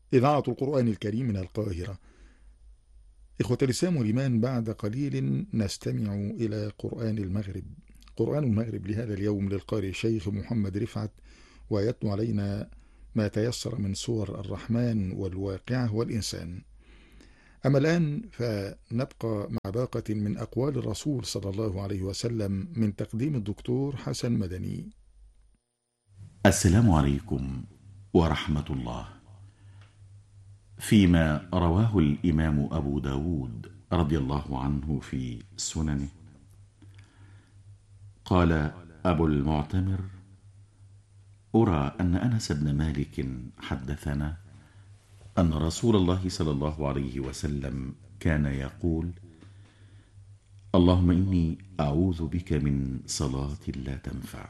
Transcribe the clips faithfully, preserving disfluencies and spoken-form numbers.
إذاعة القرآن الكريم من القاهرة. إخوة الإسلام والإيمان، بعد قليل نستمع إلى قرآن المغرب. قرآن المغرب لهذا اليوم للقارئ الشيخ محمد رفعت، ويتلو علينا ما تيسر من سور الرحمن والواقعة والإنسان. أما الآن فنبقى مع باقة من أقوال الرسول صلى الله عليه وسلم من تقديم الدكتور حسن مدني. السلام عليكم ورحمة الله. فيما رواه الإمام أبو داود رضي الله عنه في سننه، قال أبو المعتمر: أرى أن أنس بن مالك حدثنا أن رسول الله صلى الله عليه وسلم كان يقول: اللهم إني أعوذ بك من صلاة لا تنفع.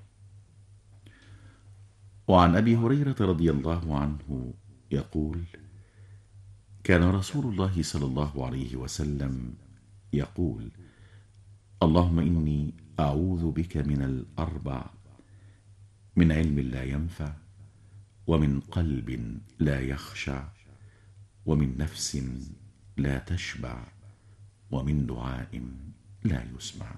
وعن أبي هريرة رضي الله عنه يقول: كان رسول الله صلى الله عليه وسلم يقول: اللهم إني أعوذ بك من الأربع: من علم لا ينفع، ومن قلب لا يخشع، ومن نفس لا تشبع، ومن دعاء لا يسمع.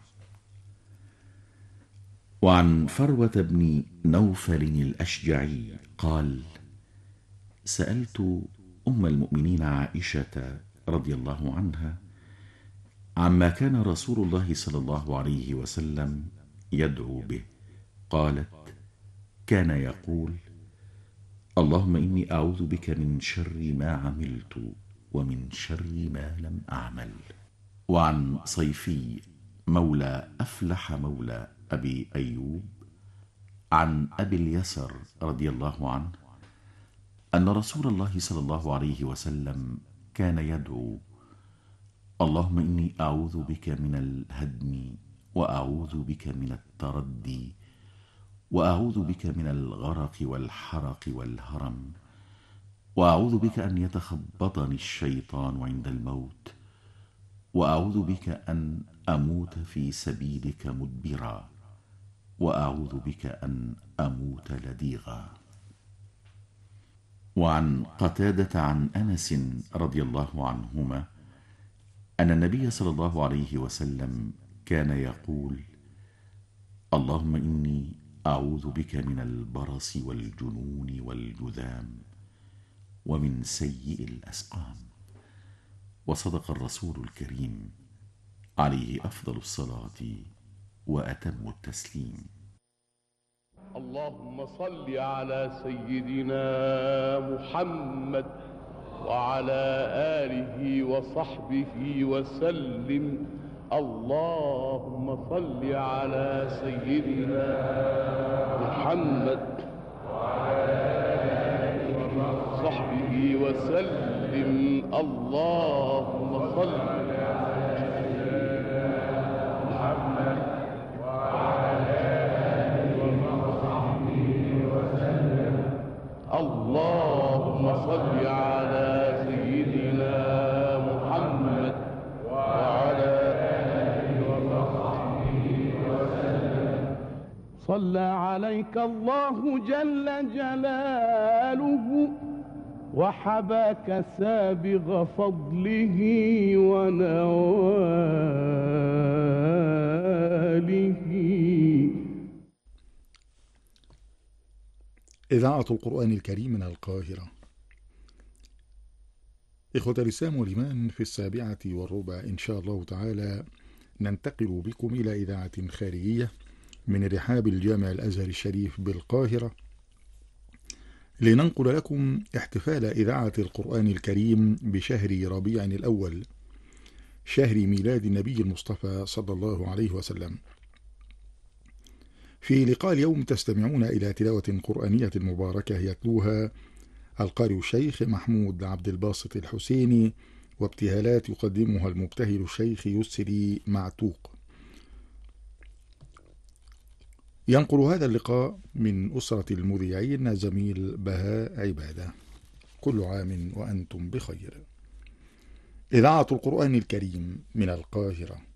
وعن فروة بن نوفل الأشجعي قال: سألت أم المؤمنين عائشة رضي الله عنها عما كان رسول الله صلى الله عليه وسلم يدعو به، قالت: كان يقول: اللهم إني أعوذ بك من شر ما عملت ومن شر ما لم أعمل. وعن صيفي مولى أفلح مولى أبي أيوب عن أبي اليسر رضي الله عنه أن رسول الله صلى الله عليه وسلم كان يدعو: اللهم إني أعوذ بك من الهدم، وأعوذ بك من التردي، وأعوذ بك من الغرق والحرق والهرم، وأعوذ بك أن يتخبطني الشيطان عند الموت، وأعوذ بك أن أموت في سبيلك مدبرا، وأعوذ بك أن أموت لديغا. وعن قتادة عن أنس رضي الله عنهما أن النبي صلى الله عليه وسلم كان يقول: اللهم إني أعوذ بك من البرص والجنون والجذام، ومن سيء الأسقام. وصدق الرسول الكريم عليه أفضل الصلاة وأتم التسليم. اللهم صل على سيدنا محمد وعلى آله وصحبه وسلم. اللهم صل على سيدنا محمد وعلى آله وصحبه وسلم. اللهم صل على سيدنا محمد وعلى آله وصحبه وسلم. اللهم صل على سيدنا محمد وعلى آله وصحبه وسلم. صلى عليك الله جل جلاله، وحباك سابغ فضله ونواله. إذاعة القرآن الكريم من القاهرة. إخوة الإسلام والإيمان، في السابعة والربع إن شاء الله تعالى ننتقل بكم إلى إذاعة خارجية من رحاب الجامع الأزهر الشريف بالقاهرة، لننقل لكم احتفال إذاعة القرآن الكريم بشهر ربيع الأول، شهر ميلاد النبي المصطفى صلى الله عليه وسلم. في لقاء اليوم تستمعون إلى تلاوة قرآنية مباركة يتلوها القارئ الشيخ محمود عبد الباسط الحسيني، وابتهالات يقدمها المبتهل الشيخ يسري معتوق. ينقل هذا اللقاء من أسرة المذيعين زميل بهاء عبادة. كل عام وأنتم بخير. إذاعة القرآن الكريم من القاهرة.